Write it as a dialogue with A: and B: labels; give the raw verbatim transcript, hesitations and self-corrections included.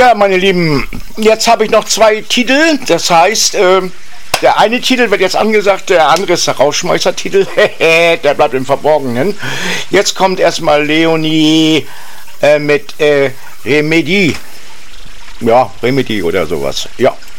A: Ja, meine Lieben, jetzt habe ich noch zwei Titel. Das heißt, äh, der eine Titel wird jetzt angesagt, der andere ist der Rauschmeißer-Titel. Der bleibt im Verborgenen. Jetzt kommt erstmal Leonie äh, mit äh, Remedy. Ja, Remedy oder sowas. Ja.